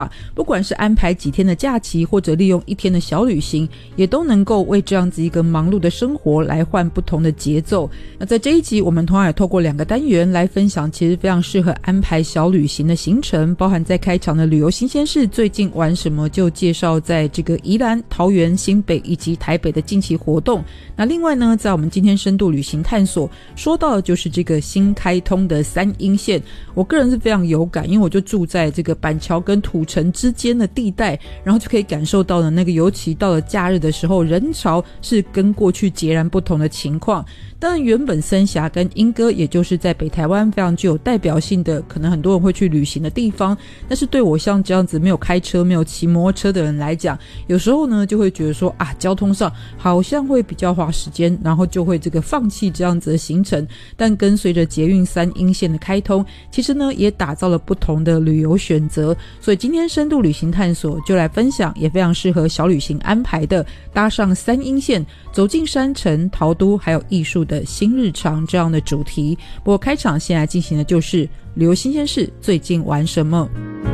不管是安排几天的假期，或者利用一天的小旅行，也都能够为这样子一个忙碌的生活来换不同的节奏。那在这一集，我们同样也透过2个单元来分享其实非常适合安排小旅行的行程，包含在开场的旅游新鲜事最近玩什么，就介绍在这个宜兰、桃园、新北以及台北的近期活动。那另外呢，在我们今天深度旅行探索说到的就是这个新开通的3鶯线，我个人是非常有感，因为我就住在这个板桥跟土城之间的地带，然后就可以感受到了那个，尤其到了假日的时候，人潮是跟过去截然不同的情况。当然原本三峡跟鶯歌也就是在北台湾非常具有代表性的，可能很多人会去旅行的地方，但是对我像这样子没有开车没有骑摩托车的人来讲，有时候呢就会觉得说交通上好像会比较花时间，然后就会这个放弃这样子的行程。但跟随着捷运3鶯线的开通，其实呢也打造了不同的旅游选择。所以今天深度旅行探索就来分享也非常适合小旅行安排的，搭上3鶯线走进山城、陶都还有艺术的新日常这样的主题。不过开场先来进行的就是旅游新鲜事最近玩什么。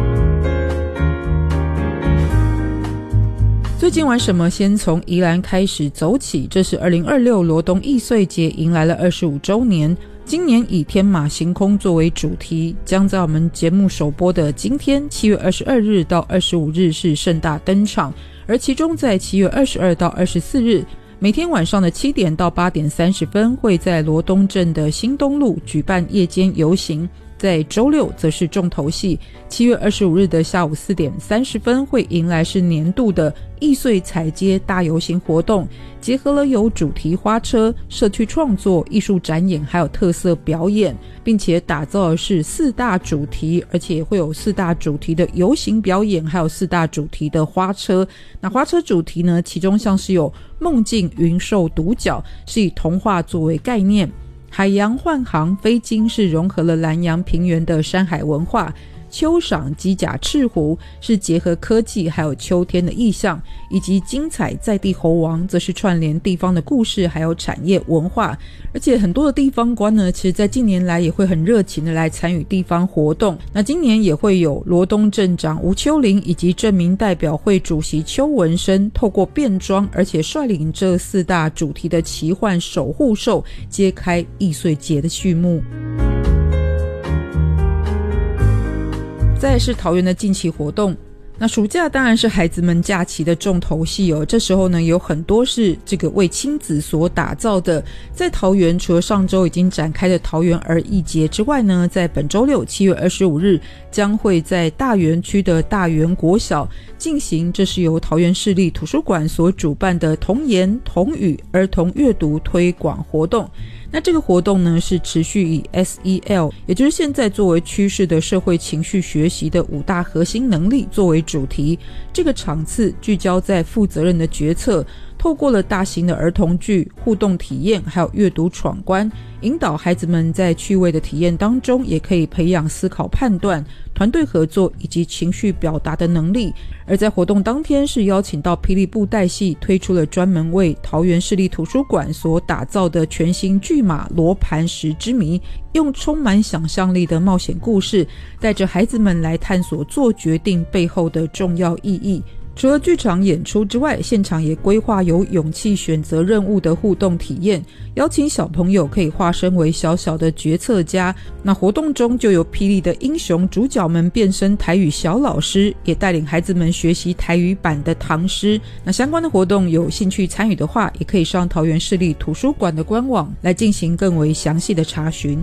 最近玩什么，先从宜兰开始走起。这是2026罗东艺穗节迎来了25周年，今年以天马行空作为主题，将在我们节目首播的今天7月22日到25日是盛大登场，而其中在7月22到24日每天晚上的7点到8点30分会在罗东镇的新东路举办夜间游行，在周六则是重头戏，7月25日的下午4点30分会迎来是年度的艺穗踩街大游行活动，结合了有主题花车、社区创作、艺术展演还有特色表演，并且打造的是4大主题，而且会有4大主题的游行表演，还有4大主题的花车。那花车主题呢，其中像是有梦境云兽独角，是以童话作为概念，海洋幻航飞鲸是融合了南洋平原的山海文化，秋赏机甲赤狐是结合科技还有秋天的意象，以及精彩在地猴王则是串联地方的故事还有产业文化。而且很多的地方官呢，其实在近年来也会很热情的来参与地方活动。那今年也会有罗东镇长吴秋玲以及镇民代表会主席邱文生透过变装，而且率领这4大主题的奇幻守护兽，揭开艺穗节的序幕。再来是桃园的近期活动，那暑假当然是孩子们假期的重头戏哦。这时候呢，有很多是这个为亲子所打造的。在桃园，除了上周已经展开的桃园儿艺节之外呢，在本周六7月25日将会在大园区的大园国小进行，这是由桃园市立图书馆所主办的童言童语儿童阅读推广活动。那这个活动呢，是持续以 SEL， 也就是现在作为趋势的社会情绪学习的5大核心能力作为主题。这个场次聚焦在负责任的决策，透过了大型的儿童剧、互动体验还有阅读闯关，引导孩子们在趣味的体验当中也可以培养思考判断、团队合作以及情绪表达的能力。而在活动当天是邀请到霹雳布袋戏推出了专门为桃园市立图书馆所打造的全新巨马罗盘石之谜，用充满想象力的冒险故事带着孩子们来探索做决定背后的重要意义。除了剧场演出之外，现场也规划有勇气选择任务的互动体验，邀请小朋友可以化身为小小的决策家。那活动中就有霹雳的英雄主角们变身台语小老师，也带领孩子们学习台语版的唐诗。那相关的活动有兴趣参与的话，也可以上桃园市立图书馆的官网来进行更为详细的查询。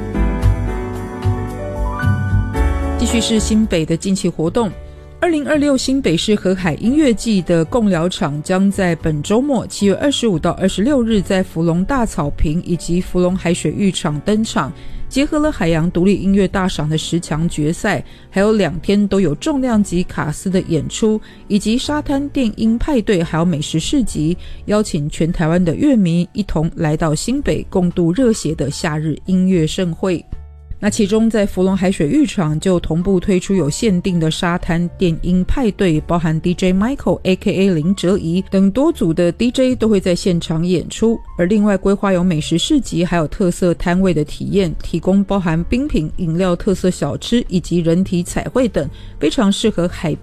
继续是新北的近期活动，2026新北市河海音乐季的共疗场将在本周末7月25到26日在福隆大草坪以及福隆海水浴场登场，结合了海洋独立音乐大赏的10强决赛，还有2天都有重量级卡司的演出，以及沙滩电音派对，还有美食市集，邀请全台湾的乐迷一同来到新北共度热血的夏日音乐盛会。 那其中在福隆海水浴场就同步推出有限定的沙滩电音派对，包含 DJ Michael AKA 林哲仪等多组的 DJ 都会在现场演出，而另外规划有美食市集还有特色摊位的体验，提供包含冰品、饮料、特色小吃以及人体彩绘等，非常适合海